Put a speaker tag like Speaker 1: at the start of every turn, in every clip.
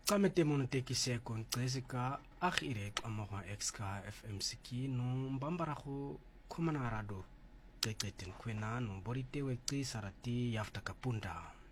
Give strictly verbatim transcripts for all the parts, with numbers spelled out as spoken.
Speaker 1: Kamete monotekise kon tresika akhire amoha exka F M siki no mbambaraho kumana rado teketen kwena no borite wekti sarati yafta kapunda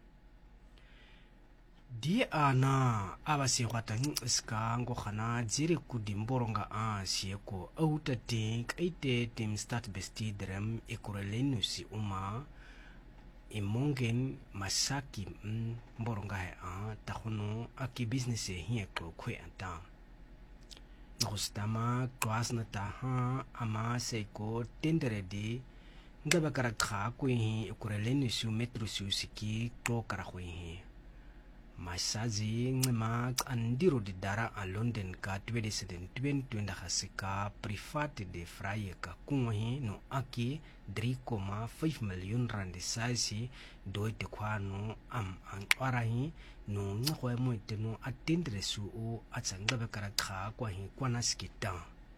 Speaker 1: di ana abasi wata ska ngo khana jiri kudimboronga a sieko auta tink ite tim start besti drem ekurelenusi uma imongen masaki mboronga he a tahono aki business e hie klo kwe anta ngostama kwasna taha ama seiko tenderedi ngaba karakha kwe hi ekurelenusi metro siki klo karakwe hi masazi ngema andiro di dara a London ka twenty twenty hasika private de fraye ka kunhi no aki three point five million rand saisi do te kwano am anqwarahi no ngwe mo teno atendre su o atsanga be karakha kwa hi kwana skita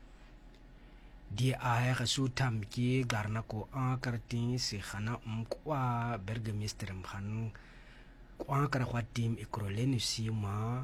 Speaker 1: di a ga su tamki garna ko a kartin se khana umkwa bergmeister mkhan kwa kara kwa tim ikroleni sima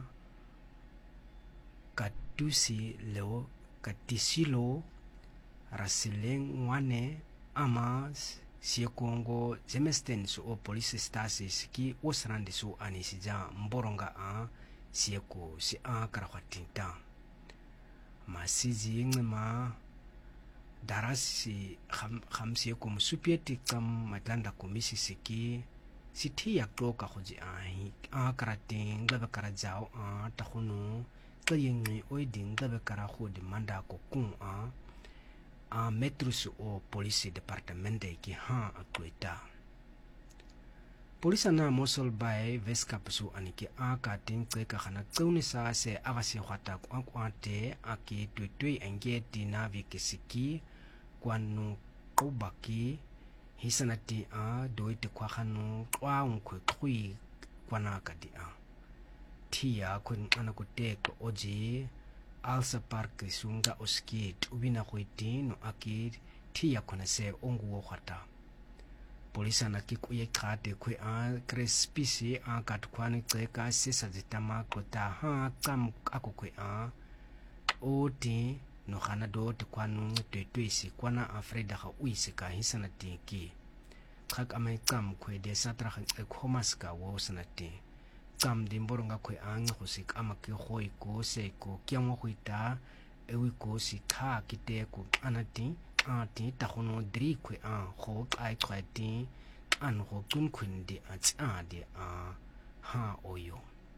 Speaker 1: katusi leo katisilo rasileng wane ama si Kongo zemesten su o police stasis ki osrande su anisija mboronga a sieko si a kara kwa tinta masizi ngema darasi kham kham sieko msupieti kam matlanda komisi siki Siti ya kloka hoji ahi a karating gabe karajao a tahuno kayingi oiding gabe karaho di manda ko kung a a metrus o polisi departamente ki ha akweta polisa na mosol bay veska pusu aniki a kating kwe ka khana tsauni sa se avasi khwata kwa kwate aki twitwi engeti na vikisiki kwanu kubaki hisanati a doite kwa khanu kwa unkwe khui kwana kadi a tia kun ana kuteko oji alsa park sunga oskit ubina khwiti no akid tia kuna se ongu khata polisa na kikuye khate kwe a crespisi a katkwani tseka sisa zitama kota ha kam akukwe a oti no khana do te kwanu twetwisi kwana Afrida ga uise ka hisanati ki khak amai kam khwe de satra khang e khomaska wo sanati kam dimboronga khwe ang khusik amaki khoi ko se ko kyamo khwita ewi ko sikha kite ko anati ati ta khono dri khwe a kho kai khati an ho kun khun di a tsa de a ha oyo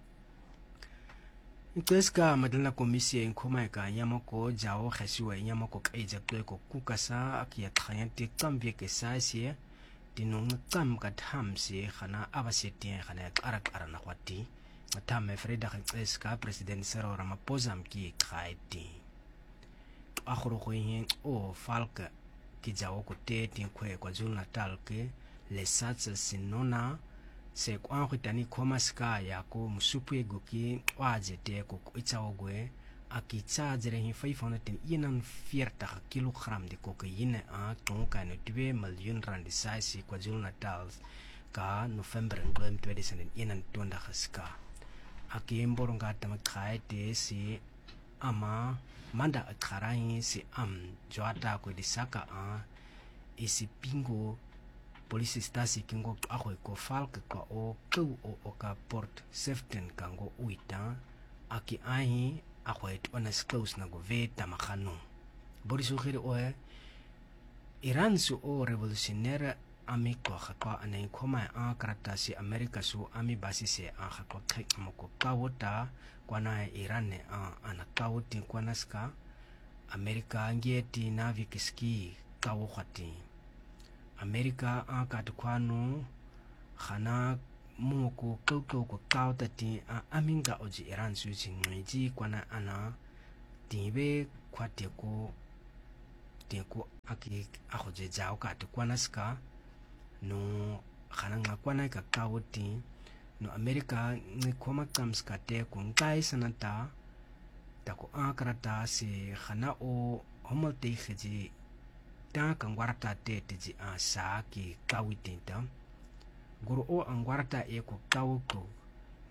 Speaker 1: Nteska madala komisi enkoma ka nyamako jao khasiwa nyamako kaija kweko kukasa akia khayante kambye ke sasie dinung kam ka thamsi khana abaseti khana karak arana kwati mathame Freda Nteska president Cyril Ramaphosa mki khaiti akhoro khoyin o falka ki jao ko te tin khwe kwa Zulu Natal ke le satsa sinona se kwa khitani khomaska yako musupu egoki wajete ko itsaogwe akitsa jere hi five hundred inan forty kilogram de cocaine a tonka no two million rand size kwa Zulu Natal ka November twenty twenty inan tonda khaska akimboronga tamakhaite si ama manda akharai si am jwata ko disaka a isipingo Polisi stasi kingo ako ko falke kwa o ku o oka port seften kango uita aki ahi ako et onas close na go veta makhano borisu khire o Iran su o revolutionnaire ami ko khapa anai khoma a karata si America su ami basi se a khapa khai amoko kawota kwana Iran ne a anakawoti kwanaska America ngeti na vikiski kawo khati America a katkwano khana moko koko ko kautati a aminga oji Iran su chingiji kwana ana tibe kwate ko teko aki akhoje jao katkwana ska no khana ngakwana ka kawti no America ni koma kamska te ko ngai sanata tako akarata si khana o homote khiji ta kangwarata te tiji a sa ki kawitinta guru o angwarata e ko kawko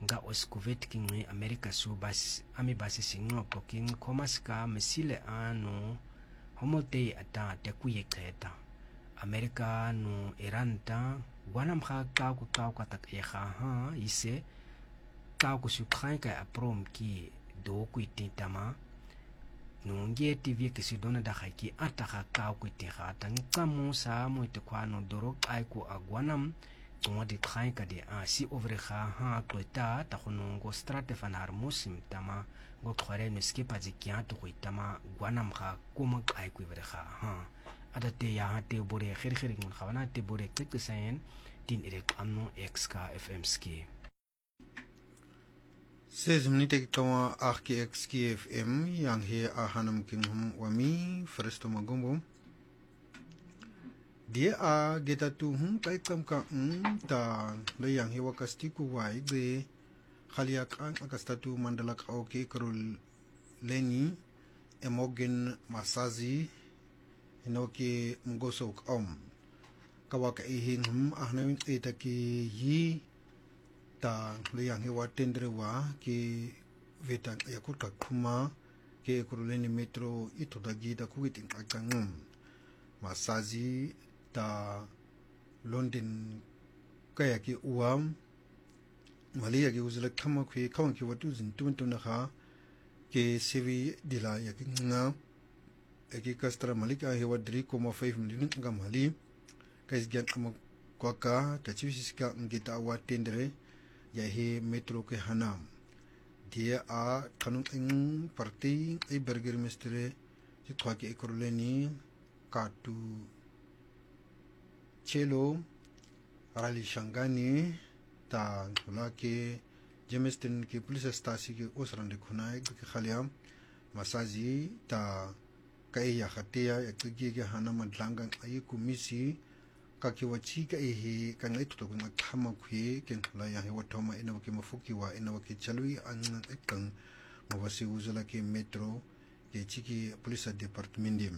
Speaker 1: nga oskuvet kingi Amerika su bas ami basi singopo king komaska mesile anu homotei ata te kuyeqeta Amerika nu Iran ta wanam kha ka ku ka ka tak e kha ha ise ka ku su khain ka aprom ki do ku ititama nungie T V ke sidona da khaki ata kha ka ku ti kha ta nqamu sa mo te kwano doro ai ku agwanam tuma di khain ka di a si over kha ha ku ta ta khono go strate fanar musim tama go khore no skipa ji kya to ku tama gwanam kha kuma ai ku over kha ha ada te ya te bore khir khir ngun khawana te bore tik sayen tin irek amno X K F M ski
Speaker 2: zes minute kama R K X K F M yang he ahanam kinghum wami first magumbo dia a geta tu hum kai kam ka um ta le yang he wakasti ku wai de khaliak an akastatu mandalak auke karul leni emogen masazi inoke mgosok om kawaka ihing hum ahnawin etaki yi ta le yang he wa tendre wa ki vetan yakut ka kuma ke kuruleni metro ito dagi da kuitin akangum masazi ta London kaya ki uam malia ki uzla kama kwe kawan ki watu zin tuun tuun ha ke sevi dila ya ki nga eki kastra malika hewa three point five million nga mali kais gyan kama kwaka ta chivisika ngita wa tendre ya he metro ke hanam dia a kanung ing parti e burger mestre ji twaki ekorleni katu chelo rali shangani ta lake jemestin ke police stasi ke osrande khunai ke khaliam masaji ta kai ya khatia ya ke ke hanam dlangang ai kumisi ka ke wachi ka ehe ka ngai to ka khama khwe ken la ya he wathoma ina ke mafuki wa ina ke chalui an ekang mawasi uzala ke metro ke chiki police department dim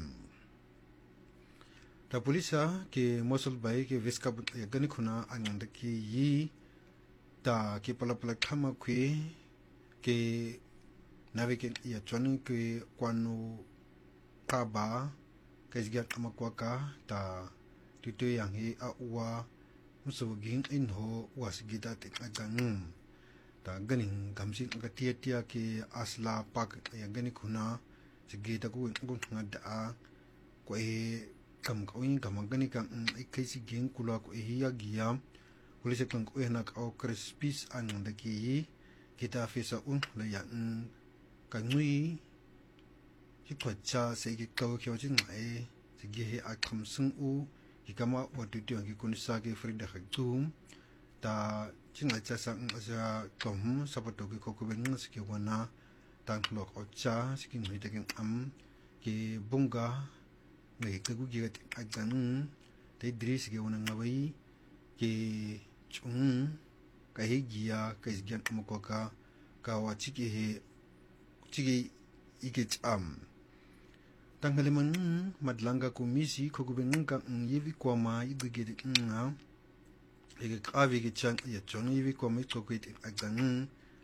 Speaker 2: ta polisa ke mosul bai ke viska ya gani khuna an da ki yi ta ke pala pala khama khwe ke navigate ya chon ke kwanu kaba ke jga kama kwaka ta tutu yang he a wa musu ging in ho was gita te agang ta ganing gamsin ka tia tia ke asla pak ya gani khuna sigita ku ngun ngada a ko e kam ko in kam gani kan e kaisi ging kula ko e ya giya kulise kan ko na ka crispis an da ki kita fisa un la ya ka ngui ki kwacha se ki ka ko jin ai sigi he a kam sung u ki kama watu tu ki kunisa ke frida khum ta chinga cha sang asa tom sapato ki ko ko ben ki wana tan lok ocha skin mi te am ki bunga ngai ke gu gi ga agan te dris ki wana ngabai ki chung ka he giya ka isgan mo ko ka ka wa chiki he chiki ike am tangaleman madlanga komisi kogubenga yivi kwama idugede nga ege kavi ke chan ya chon yivi kwama chokwit agang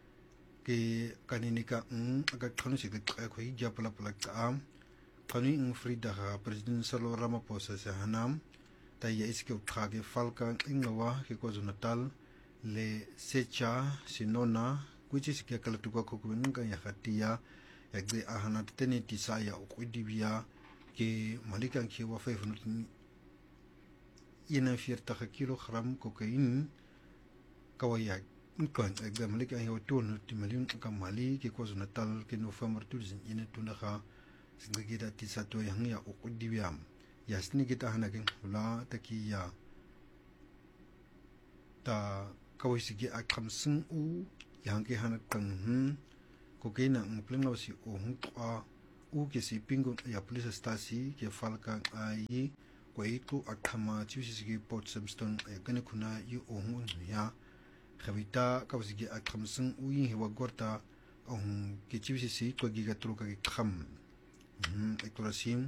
Speaker 2: ke kaninika ng aga khanu se ke ko hi japala pala ka khanu ng frida ha president Cyril Ramaphosa se hanam ta ya iske uthage falka ingwa ke ko natal le secha sinona which is ke kala tukwa kogubenga ya khatia yakde ahana tene tisaya ukwidibia ke malikan ke wa five hundred ina fierta kilogram cocaine kawaya kan yakde malikan he two hundred million kamali ke ko natal ke November tourism ina tunaha singida tisato yang ya ukwidibia yasni kita hana ken la takiya ta kawisi akam sun u yang ke hana kan kokena ngplenga si o hukwa u ke si pingo ya police stasi ke falka ai ko itu akama chisi ki port samston ya gane kuna yu o hun ya khabita ka wasi ki akamsun u yin hewa gorta on ke chisi si ko gi ga tro ka ki kham hm ekurasim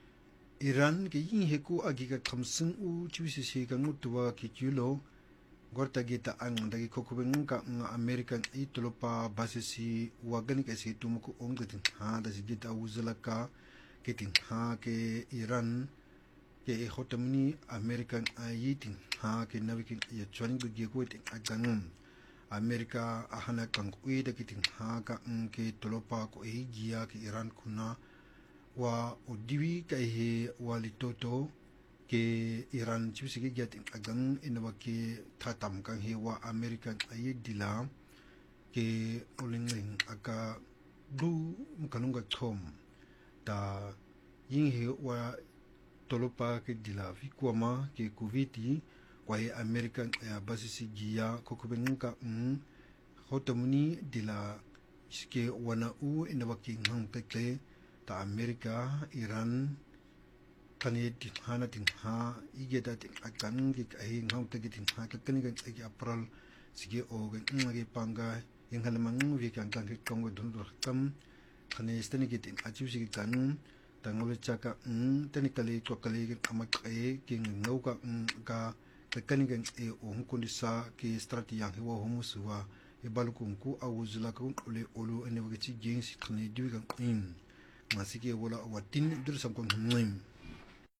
Speaker 2: Iran ke yin he ko agi ka khamsun u chisi si ka ngutwa ki kilo gorta gita ang dagi kokubeng ka ng American itulo pa base si wagani kasi tumuko ong kiting ha da si gita uzala ka kiting ha ke Iran ke hotamni American ayiting ha ke nawiking ya chwani gugi ko ting aganum Amerika ahana kang uida kiting ha ka ng ke tulopa ko e giya ke Iran kuna wa odiwi ka he walitoto ke Iran chusigi gating agang inawa ke tatam kang hewa American ayi dila ke ulingling aga du mkanunga tom ta yin he wa tolopa ke dila fikwama ke kuviti kwa he American ya basisi giya kokubenga mm hotamuni dila ke wana u inawa ke ngang tekle ta Amerika Iran kani ting hana ting ha igeta ting akan ki ai ngau te ting ha ka kani gan ai april sige o gan ngagi panga yang halamang vi kan kan ki kong dun dur kam kani stani ki ting achu sige kan tangol chaka um tani kali ko kali ki amak ai ki ngau ka ka ka kani gan ai o hunkuni sa ki strati yang hiwa humusuwa e balkunku awuzula ka ule olu ene wagi chi gensi kani diwi kan in masike wala watin dur sam kon ngim